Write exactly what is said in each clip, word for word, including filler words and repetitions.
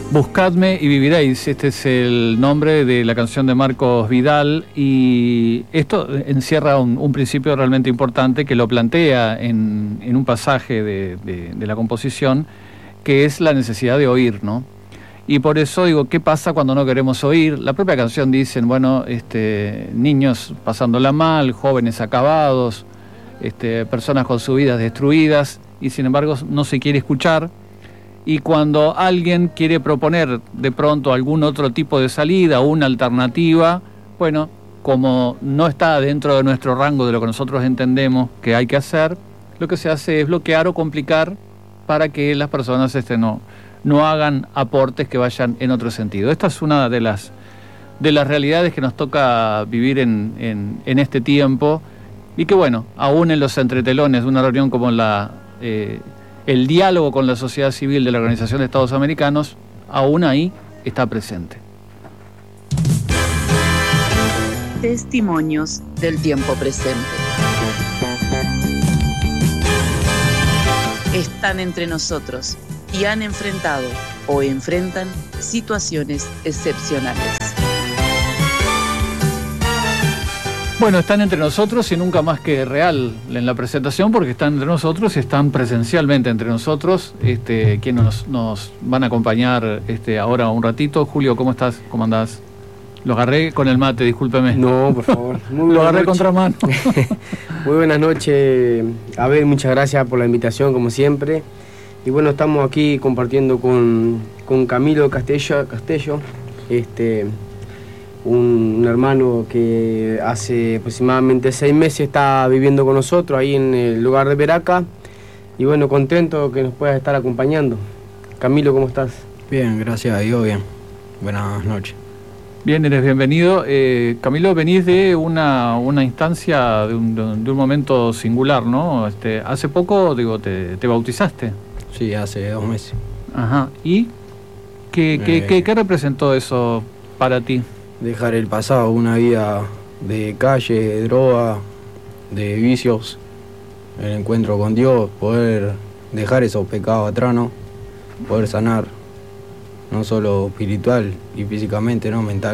Buscadme y viviréis, este es el nombre de la canción de Marcos Vidal, y esto encierra un, un principio realmente importante que lo plantea en, en un pasaje de, de, de la composición, que es la necesidad de oír, ¿no? Y por eso digo, ¿qué pasa cuando no queremos oír? La propia canción dicen, bueno, este, niños pasándola mal, jóvenes acabados, este, personas con sus vidas destruidas, y sin embargo no se quiere escuchar. Y cuando alguien quiere proponer de pronto algún otro tipo de salida o una alternativa, bueno, como no está dentro de nuestro rango de lo que nosotros entendemos que hay que hacer, lo que se hace es bloquear o complicar para que las personas este, no, no hagan aportes que vayan en otro sentido. Esta es una de las, de las realidades que nos toca vivir en, en, en este tiempo, y que bueno, aún en los entretelones de una reunión como la... Eh, el diálogo con la sociedad civil de la Organización de Estados Americanos, aún ahí está presente. Testimonios del tiempo presente. Están entre nosotros y han enfrentado o enfrentan situaciones excepcionales. Bueno, están entre nosotros y nunca más que real en la presentación, porque están entre nosotros y están presencialmente entre nosotros, este, quienes nos, nos van a acompañar este, ahora un ratito. Julio, ¿cómo estás? ¿Cómo andás? Lo agarré con el mate, discúlpeme. No, por favor. Muy Lo agarré contra mano. Muy buenas noches. A ver, muchas gracias por la invitación, como siempre. Y bueno, estamos aquí compartiendo con, con Camilo Castello, Castello este... Un, un hermano que hace aproximadamente seis meses está viviendo con nosotros ahí en el lugar de Veraca, y bueno, contento que nos puedas estar acompañando. Camilo, ¿cómo estás? Bien, gracias a Dios, bien. Buenas noches. Bien, eres bienvenido. Eh, Camilo, venís de una, una instancia, de un, de un momento singular, ¿no? Este, hace poco, digo, te, te bautizaste. Sí, hace dos meses. Ajá. ¿Y qué, eh... qué, qué, qué representó eso para ti? Dejar el pasado, una vida de calle, de droga, de vicios, el encuentro con Dios, poder dejar esos pecados atrás, ¿no? Poder sanar, no solo espiritual y físicamente, no mental.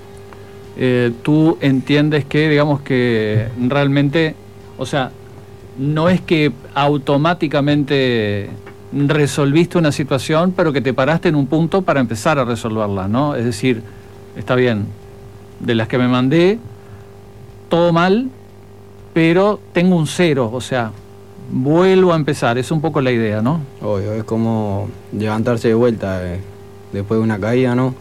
Eh, ¿Tú entiendes que, digamos que realmente, o sea, no es que automáticamente resolviste una situación, pero que te paraste en un punto para empezar a resolverla, ¿no? Es decir, está bien, de las que me mandé, todo mal, pero tengo un cero, o sea, vuelvo a empezar, es un poco la idea, ¿no? Obvio, es como levantarse de vuelta eh, después de una caída, ¿no?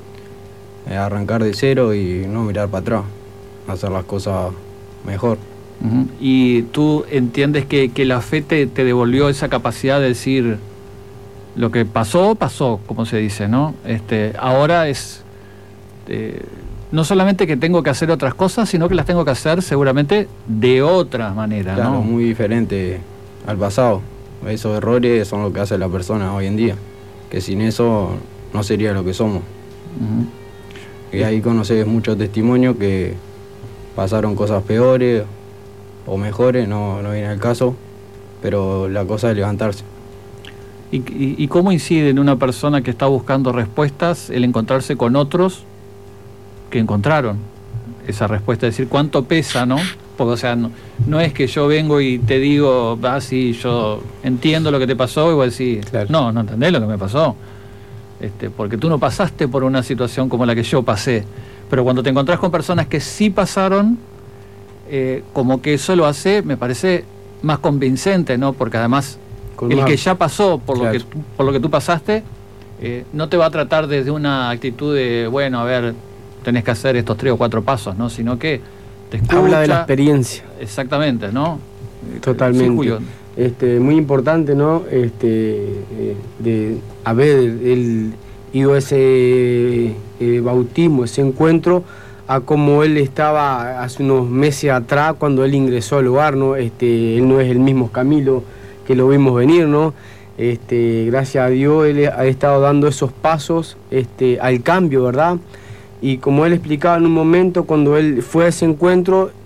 Eh, arrancar de cero y no mirar para atrás, hacer las cosas mejor. Uh-huh. ¿Y tú entiendes que, que la fe te, te devolvió esa capacidad de decir, lo que pasó, pasó, como se dice, ¿no? Este, ahora es... Eh, no solamente que tengo que hacer otras cosas, sino que las tengo que hacer seguramente de otra manera, claro, ¿no? Muy diferente al pasado. Esos errores son lo que hace la persona hoy en día, que sin eso no sería lo que somos. Uh-huh. Y ahí conoces muchos testimonios que pasaron cosas peores o mejores, no, no viene al caso, pero la cosa es levantarse. ¿Y, y, y cómo incide en una persona que está buscando respuestas el encontrarse con otros que encontraron esa respuesta? Es decir, ¿cuánto pesa, no? Porque, o sea, no, no es que yo vengo y te digo, ah, sí, yo entiendo lo que te pasó, y vos decís, claro, no, no entendés lo que me pasó. Este, porque tú no pasaste por una situación como la que yo pasé. Pero cuando te encontrás con personas que sí pasaron, eh, como que eso lo hace, me parece, más convincente, ¿no? Porque además, con el más... que ya pasó por, claro, lo que, por lo que tú pasaste, eh, no te va a tratar desde una actitud de, bueno, a ver, tenés que hacer estos tres o cuatro pasos, ¿no? Sino que te escucha. Habla de la experiencia. Exactamente, ¿no? Totalmente. Sí, Julio. Este, muy importante, ¿no? Este, eh, de haber él ido a ese eh, bautismo, ese encuentro, a como él estaba hace unos meses atrás cuando él ingresó al lugar, ¿no? Este, él no es el mismo Camilo que lo vimos venir, ¿no? Este, gracias a Dios él ha estado dando esos pasos este, al cambio, ¿verdad? Y como él explicaba en un momento, cuando él fue a ese encuentro,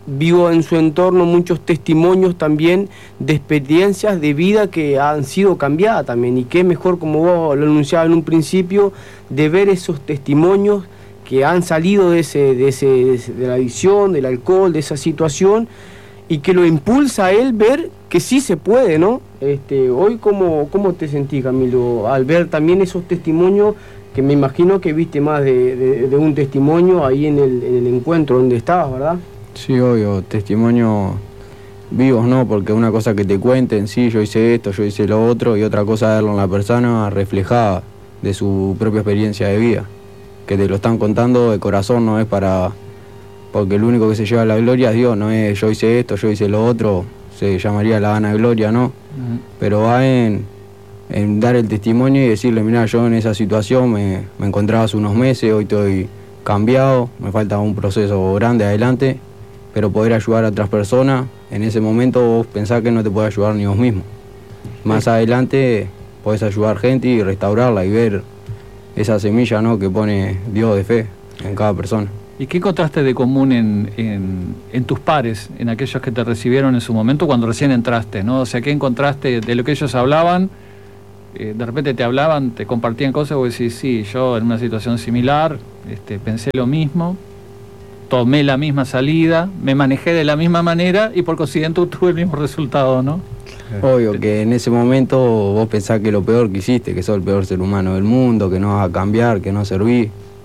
vio en su entorno muchos testimonios también de experiencias de vida que han sido cambiadas también, y qué mejor, como vos lo anunciabas en un principio, de ver esos testimonios que han salido de, ese, de, ese, de la adicción, del alcohol, de esa situación, y que lo impulsa a él ver que sí se puede, ¿no? Este, hoy, ¿cómo, cómo te sentís, Camilo, al ver también esos testimonios, que me imagino que viste más de, de, de un testimonio ahí en el, en el encuentro donde estabas, ¿verdad? Sí, obvio, testimonios vivos, ¿no? Porque una cosa que te cuenten, sí, yo hice esto, yo hice lo otro, y otra cosa verlo en la persona reflejada de su propia experiencia de vida. Que te lo están contando de corazón, no es para... Porque el único que se lleva la gloria es Dios, no es yo hice esto, yo hice lo otro, se llamaría la vanagloria, ¿no? Uh-huh. Pero va en, en dar el testimonio y decirle, mirá, yo en esa situación me, me encontraba hace unos meses, hoy estoy cambiado, me falta un proceso grande adelante, pero poder ayudar a otras personas, en ese momento vos pensás que no te podés ayudar ni vos mismo. Más adelante podés ayudar gente y restaurarla y ver esa semilla, ¿no?, que pone Dios de fe en cada persona. ¿Y qué encontraste de común en, en, en tus pares, en aquellos que te recibieron en su momento cuando recién entraste, ¿no? O sea, ¿qué encontraste de lo que ellos hablaban? Eh, de repente te hablaban, te compartían cosas, vos decís, sí, yo en una situación similar este, pensé lo mismo, tomé la misma salida, me manejé de la misma manera y por consiguiente tuve el mismo resultado, ¿no? Obvio que en ese momento vos pensás que lo peor que hiciste, que sos el peor ser humano del mundo, que no vas a cambiar, que no servís.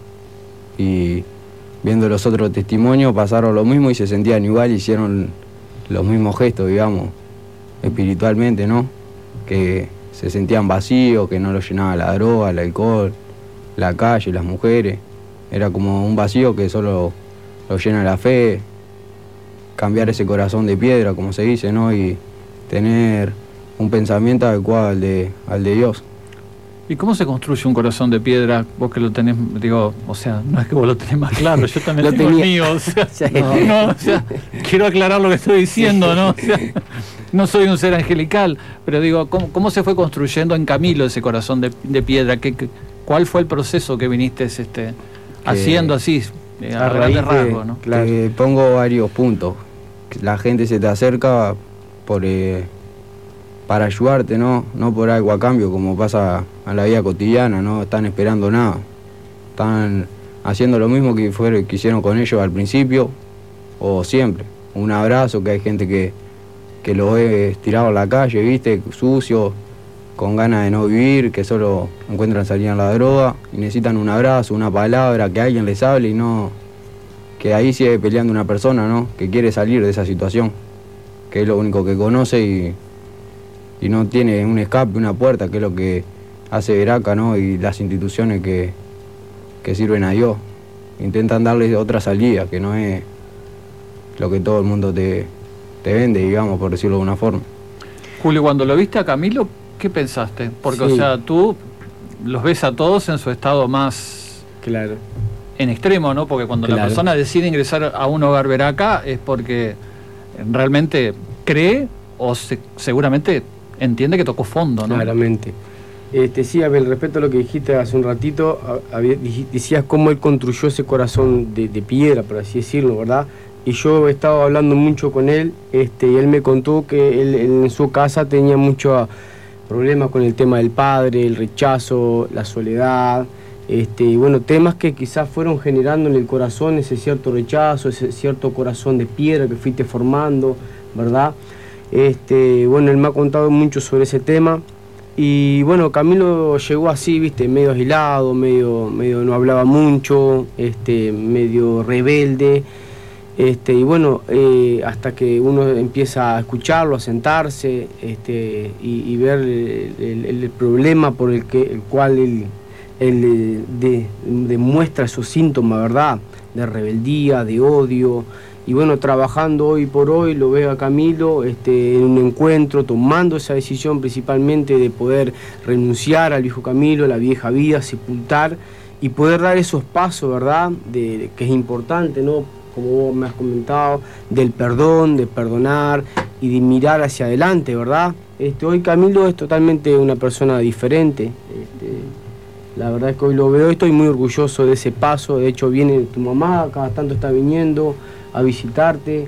Y viendo los otros testimonios pasaron lo mismo y se sentían igual, hicieron los mismos gestos, digamos, espiritualmente, ¿no? Que se sentían vacíos, que no los llenaba la droga, el alcohol, la calle, las mujeres. Era como un vacío que solo lo llena la fe, cambiar ese corazón de piedra, como se dice, ¿no? Y tener un pensamiento adecuado al de, al de Dios. ¿Y cómo se construye un corazón de piedra? Vos que lo tenés, digo, o sea, no es que vos lo tenés más claro, yo también lo tengo el mío, o sea, no, no, o sea, quiero aclarar lo que estoy diciendo, ¿no? O sea, no soy un ser angelical, pero digo, ¿cómo, cómo se fue construyendo en Camilo ese corazón de, de piedra? ¿Qué, qué, ¿Cuál fue el proceso que viniste este, haciendo así, eh, a, a grandes rasgos, ¿no? Claro. Te pongo varios puntos. La gente se te acerca por... Eh, para ayudarte, ¿no? No por algo a cambio, como pasa a la vida cotidiana, no están esperando nada. Están haciendo lo mismo que, fue, que hicieron con ellos al principio o siempre. Un abrazo, que hay gente que, que lo ve tirado a la calle, ¿viste? Sucio, con ganas de no vivir, que solo encuentran salida en la droga y necesitan un abrazo, una palabra, que alguien les hable y no... Que ahí sigue peleando una persona, ¿no? Que quiere salir de esa situación, que es lo único que conoce y... y no tiene un escape, una puerta, que es lo que hace Veraca, ¿no? Y las instituciones que, que sirven a Dios. Intentan darle otra salida, que no es lo que todo el mundo te, te vende, digamos, por decirlo de una forma. Julio, cuando lo viste a Camilo, ¿qué pensaste? Porque, sí, o sea, tú los ves a todos en su estado más... Claro. En extremo, ¿no? Porque cuando claro. la persona decide ingresar a un hogar Veraca es porque realmente cree o se, seguramente... entiende que tocó fondo, ¿no? Claramente. Este, sí, a ver, respecto a lo que dijiste hace un ratito, a, a, decías cómo él construyó ese corazón de, de piedra, por así decirlo, ¿verdad? Y yo he estado hablando mucho con él, este, y él me contó que él, él en su casa tenía muchos problemas con el tema del padre, el rechazo, la soledad, este, y bueno, temas que quizás fueron generando en el corazón ese cierto rechazo, ese cierto corazón de piedra que fuiste formando, ¿verdad? Este, bueno, él me ha contado mucho sobre ese tema y bueno, Camilo llegó así, viste, medio aislado, medio, medio no hablaba mucho, este, medio rebelde, este, y bueno, eh, hasta que uno empieza a escucharlo, a sentarse, este, y, y ver el, el, el problema por el que, el cual él, él de, demuestra esos síntomas, ¿verdad?, de rebeldía, de odio. Y bueno, trabajando hoy por hoy, lo veo a Camilo este, en un encuentro, tomando esa decisión principalmente de poder renunciar al viejo Camilo, a la vieja vida, sepultar y poder dar esos pasos, ¿verdad?, de, de, que es importante, ¿no?, como vos me has comentado, del perdón, de perdonar y de mirar hacia adelante, ¿verdad? Este, hoy Camilo es totalmente una persona diferente. Este, la verdad es que hoy lo veo y estoy muy orgulloso de ese paso. De hecho, viene tu mamá, cada tanto está viniendo a visitarte,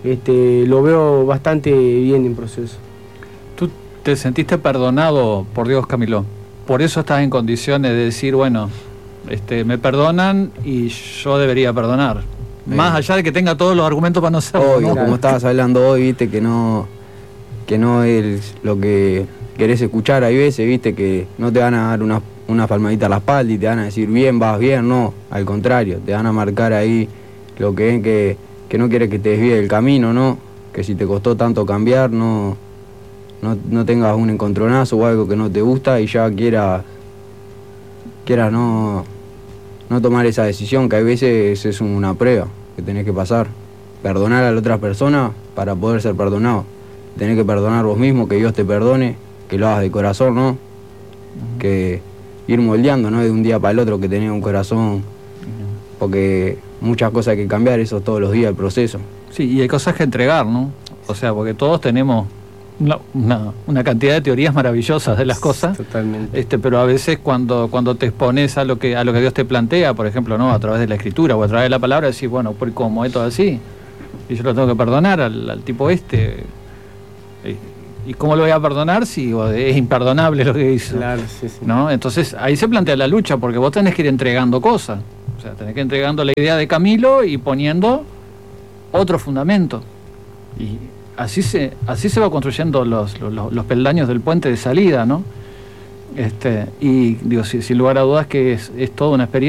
este, lo veo bastante bien en proceso. ¿Tú te sentiste perdonado por Dios, Camilo? Por eso estás en condiciones de decir, bueno, este, me perdonan y yo debería perdonar. Bien. Más allá de que tenga todos los argumentos para no hacerlo. Obvio, ¿no? Como estabas hablando hoy, viste, que no, que no es lo que querés escuchar. Hay veces, viste, que no te van a dar una, una palmadita a la espalda y te van a decir, bien, vas bien, no. Al contrario, te van a marcar ahí lo que ven que, que no quiere que te desvíe del camino, ¿no? Que si te costó tanto cambiar, no, no, no tengas un encontronazo o algo que no te gusta y ya quiera, quiera no, no tomar esa decisión, que hay veces es una prueba que tenés que pasar. Perdonar a la otra persona para poder ser perdonado. Tenés que perdonar vos mismo, que Dios te perdone, que lo hagas de corazón, ¿no? Uh-huh. Que ir moldeando, ¿no? De un día para el otro, que tenés un corazón, uh-huh. Porque muchas cosas hay que cambiar, eso todos los días el proceso. Sí, y hay cosas que entregar, ¿no? O sea, porque todos tenemos una, una, una cantidad de teorías maravillosas de las cosas. Totalmente. Este, pero a veces cuando, cuando te expones a lo que a lo que Dios te plantea, por ejemplo, ¿no? A través de la escritura o a través de la palabra, decís, bueno, ¿por cómo esto así? Y yo lo tengo que perdonar al, al tipo este. ¿Y cómo lo voy a perdonar si es imperdonable lo que hizo? Claro, sí, sí. ¿No? Entonces ahí se plantea la lucha, porque vos tenés que ir entregando cosas. O sea, tenés que ir entregando la idea de Camilo y poniendo otro fundamento. Y así se, así se va construyendo los, los, los peldaños del puente de salida, ¿no? Este, y digo, sin, sin lugar a dudas que es, es toda una experiencia.